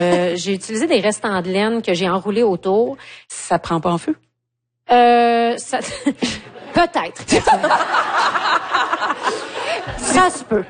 J'ai utilisé des restants de laine que j'ai enroulés autour. Ça prend pas en feu? Ça... Peut-être. Ça se peut.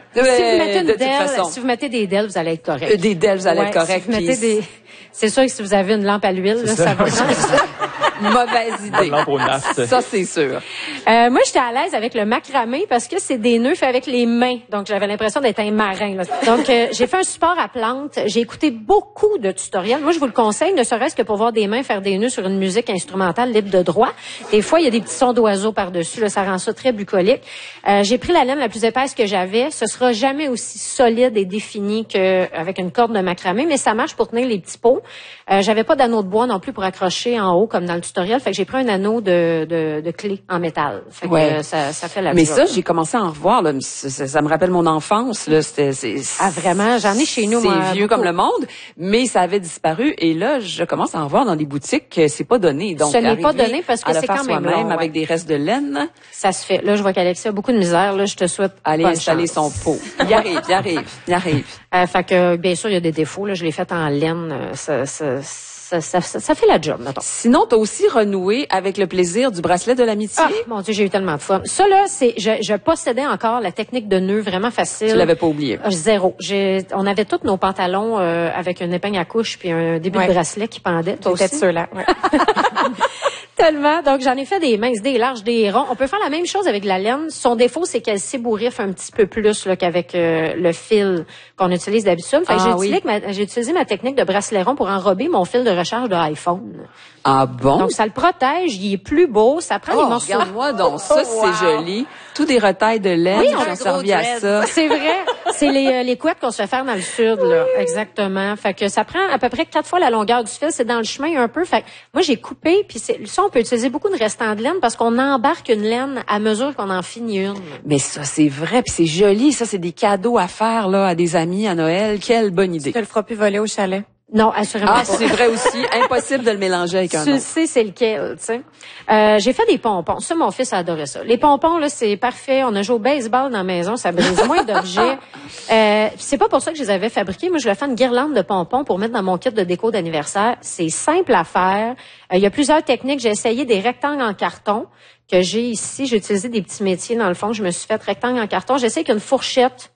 Si vous mettez des DEL, vous allez être correct. Des DEL, vous allez être correct. Si vous mettez des... C'est sûr que si vous avez une lampe à l'huile, là, ça va. Mauvaise idée. Lampe au nafte. Ça, c'est sûr. Moi, j'étais à l'aise avec le macramé parce que c'est des nœuds faits avec les mains. Donc, j'avais l'impression d'être un marin, là. Donc, j'ai fait un support à plantes. J'ai écouté beaucoup de tutoriels. Moi, je vous le conseille, ne serait-ce que pour voir des mains faire des nœuds sur une musique instrumentale libre de droit. Des fois, il y a des petits sons d'oiseaux par-dessus, là. Ça rend ça très bucolique. J'ai pris la laine la plus épaisse que j'avais. Ce sera jamais aussi solide et défini qu'avec une corde de macramé, mais ça marche pour tenir les petits pots. J'avais pas d'anneau de bois non plus pour accrocher en haut comme dans le tutoriel, fait que j'ai pris un anneau de clé en métal. Fait que ça fait la Mais job. ça, j'ai commencé à en revoir là, ça me rappelle mon enfance là, vraiment, j'en ai chez nous moi. C'est vieux comme le monde, mais ça avait disparu et là, je commence à en voir dans des boutiques que c'est pas donné. Donc ce n'est pas donné parce que c'est quand même long, avec des restes de laine. Ça se fait. Là, je vois qu'Alexis a beaucoup de misère là, je te souhaite aller installer son pot. Il arrive. Fait que bien sûr, il y a des défauts là, je l'ai fait en laine, ça fait la job, mettons. Sinon, t'as aussi renoué avec le plaisir du bracelet de l'amitié. Ah, mon Dieu, j'ai eu tellement de fun. Ça, là, je possédais encore la technique de nœud vraiment facile. Tu l'avais pas oublié. Zéro. On avait tous nos pantalons avec une épingle à couche puis un début de bracelet qui pendait. Peut-être ceux-là. Ouais. Tellement. Donc, j'en ai fait des minces, des larges, des ronds. On peut faire la même chose avec la laine. Son défaut, c'est qu'elle s'ébouriffe un petit peu plus là, qu'avec le fil qu'on utilise d'habitude. Fait que j'ai utilisé ma technique de bracelet rond pour enrober mon fil de recharge de iPhone. Ah bon? Donc, ça le protège. Il est plus beau. Ça prend les morceaux. Regarde-moi donc ça, c'est joli. Tous des retailles de laine qui ont servi à ça. C'est vrai. C'est les couettes qu'on se fait faire dans le sud, là. Exactement. Fait que ça prend à peu près 4 fois la longueur du fil. C'est dans le chemin un peu. Fait que moi, j'ai coupé. Puis ça, on peut utiliser beaucoup de restants de laine parce qu'on embarque une laine à mesure qu'on en finit une. Mais ça, c'est vrai. Puis c'est joli. Ça, c'est des cadeaux à faire, là, à des amis à Noël. Quelle bonne idée. Tu te le feras plus voler au chalet. Non, assurément pas. C'est vrai aussi. Impossible de le mélanger avec un autre. Tu sais c'est lequel, tu sais. J'ai fait des pompons. Ça, mon fils a adoré ça. Les pompons, là, c'est parfait. On a joué au baseball dans la maison. Ça brise moins d'objets. C'est pas pour ça que je les avais fabriqués. Moi, je vais faire une guirlande de pompons pour mettre dans mon kit de déco d'anniversaire. C'est simple à faire. Il y a plusieurs techniques. J'ai essayé des rectangles en carton que j'ai ici. J'ai utilisé des petits métiers dans le fond. Je me suis fait rectangle en carton. J'essaie qu'une fourchette.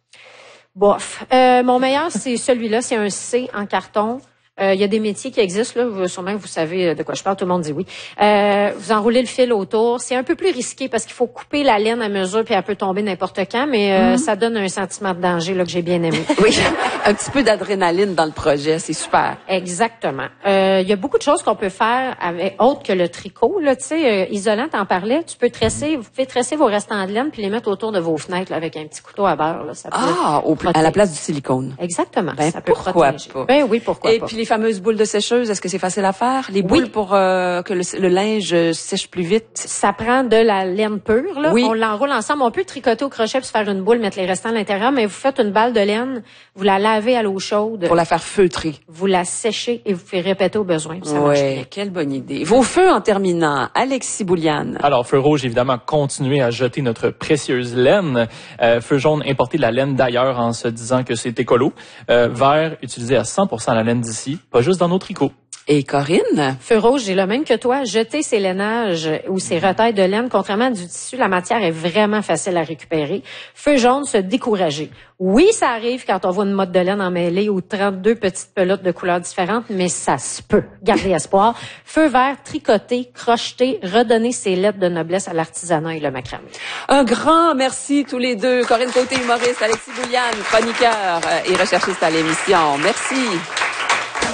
Bof. Mon meilleur, c'est celui-là. C'est un C en carton. Il y a des métiers qui existent, là. Sûrement que vous savez de quoi je parle. Tout le monde dit oui. Vous enroulez le fil autour. C'est un peu plus risqué parce qu'il faut couper la laine à mesure puis elle peut tomber n'importe quand, mais ça donne un sentiment de danger, là, que j'ai bien aimé. Oui. Un petit peu d'adrénaline dans le projet. C'est super. Exactement. Il y a beaucoup de choses qu'on peut faire avec autre que le tricot, là. Tu sais, isolant, t'en parlais. Vous pouvez tresser vos restants de laine puis les mettre autour de vos fenêtres, là, avec un petit couteau à beurre, là. Ça peut à la place du silicone. Exactement. Ben, ça peut pourquoi protéger. pas? Ben oui, pourquoi pas. Et puis les fameuses boules de sécheuse, est-ce que c'est facile à faire? Les boules pour que le linge sèche plus vite? Ça prend de la laine pure, là. Oui. On l'enroule ensemble. On peut tricoter au crochet puis se faire une boule, mettre les restants à l'intérieur, mais vous faites une balle de laine, vous la lavez à l'eau chaude. Pour la faire feutrer. Vous la séchez et vous faites répéter au besoin. Ça marche bien. Quelle bonne idée. Vos feux en terminant. Alexis Bouliane. Alors, Feu rouge, évidemment, continuer à jeter notre précieuse laine. Feu jaune, importer de la laine d'ailleurs en se disant que c'est écolo. Vert, utiliser à 100% la laine d'ici, pas juste dans nos tricots. Et Corinne? Feu rouge, j'ai le même que toi. Jeter ses lainages ou ses retailles de laine, contrairement à du tissu, la matière est vraiment facile à récupérer. Feu jaune, se décourager. Oui, ça arrive quand on voit une motte de laine emmêlée ou 32 petites pelotes de couleurs différentes, mais ça se peut. Gardez espoir. Feu vert, tricoter, crocheter, redonner ses lettres de noblesse à l'artisanat et le macramé. Un grand merci tous les deux. Corinne Côté, humoriste, Alexis Bouliane, chroniqueur et recherchiste à l'émission. Merci.